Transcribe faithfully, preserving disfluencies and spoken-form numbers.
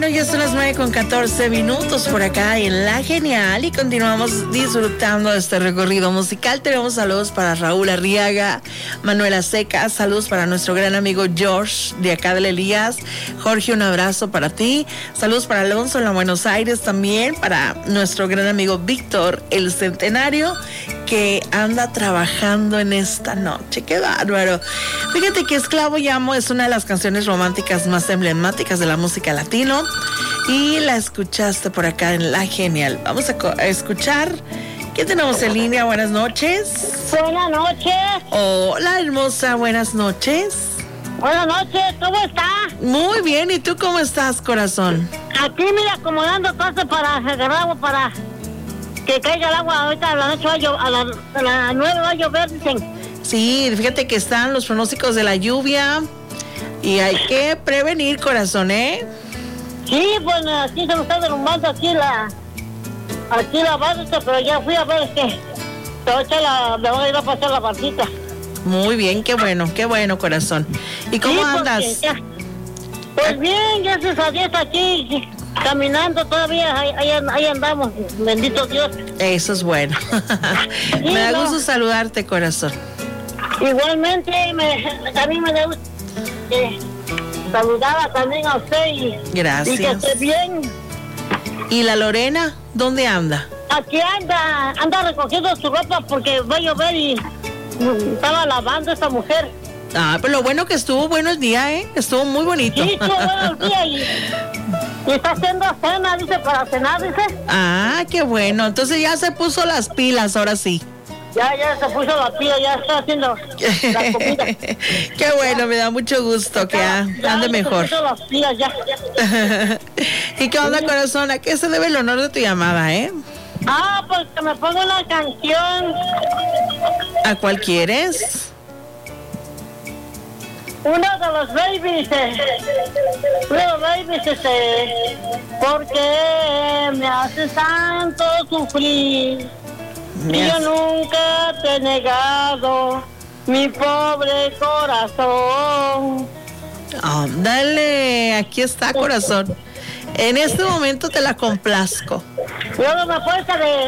Bueno, ya son las nueve con catorce minutos por acá en La Genial y continuamos disfrutando de este recorrido musical. Tenemos saludos para Raúl Arriaga, Manuela Seca, saludos para nuestro gran amigo George de acá del Elías. Jorge, un abrazo para ti. Saludos para Alonso en la Buenos Aires también, para nuestro gran amigo Víctor, el Centenario, que anda trabajando en esta noche. ¡Qué bárbaro! Fíjate que Esclavo y Amo es una de las canciones románticas más emblemáticas de la música latino y la escuchaste por acá en La Genial. Vamos a, a escuchar. ¿Qué tenemos en línea? Buenas noches. Buenas noches. Hola, hermosa. Buenas noches. Buenas noches. ¿Cómo está? Muy bien. ¿Y tú cómo estás, corazón? Aquí, mira, acomodando cosas para agarrar agua para que caiga el agua. Ahorita a la noche va a llover, a las a la nueve va a llover, dicen. Sí, fíjate que están los pronósticos de la lluvia y hay que prevenir, corazón, ¿eh? Sí, bueno, aquí se me está derrumbando aquí la aquí la base, pero ya fui a ver que te voy a echar la, me voy a ir a pasar la barquita. Muy bien, qué bueno, qué bueno, corazón. ¿Y cómo sí, andas? Ya, pues bien, gracias a Dios aquí, caminando todavía, ahí, ahí, ahí andamos, bendito Dios. Eso es bueno. Sí, me da no. gusto saludarte, corazón. Igualmente, me, a mí me da gusto eh, saludar también a usted y, Gracias. y que esté bien. ¿Y la Lorena? ¿Dónde anda? Aquí anda, anda recogiendo su ropa porque va a llover y mm, estaba lavando esta mujer. Ah, pero lo bueno que estuvo bueno el día, ¿eh? Estuvo muy bonito. Sí, estuvo bueno el día y, y está haciendo cena, dice, para cenar, dice. Ah, qué bueno. Entonces ya se puso las pilas, ahora sí. Ya, ya se puso la pila, ya está haciendo la comida. Qué bueno, me da mucho gusto que ya, ande ya mejor. Se puso las pilas, ya, ya. ¿Y qué onda, corazón? ¿A qué se debe el honor de tu llamada, eh? Ah, pues que me ponga una canción. ¿A cuál quieres? Uno de los babies, eh, uno de los babies, este, porque me haces tanto sufrir. Me Y yo hace- nunca te he negado mi pobre corazón. Oh, dale, aquí está, corazón. En este momento te la complazco. Luego me puedes de